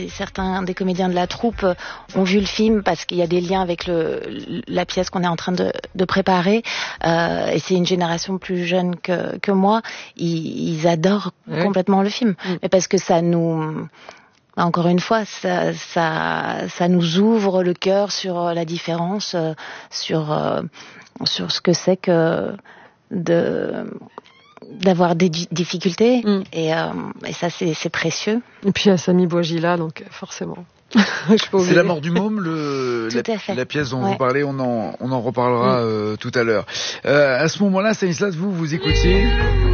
certains des comédiens de la troupe ont vu le film parce qu'il y a des liens avec la pièce qu'on est en train de préparer. Et c'est une génération plus jeune que moi. Ils adorent complètement le film. Mais parce que ça nous... Encore une fois, ça nous ouvre le cœur sur la différence, sur ce que c'est que d'avoir des difficultés. Et ça, c'est précieux. Et puis il y a Samy Bouajila, donc forcément. C'est La mort du môme, la pièce dont vous parlez, on en reparlera tout à l'heure. À ce moment-là, Stanislas, vous écoutiez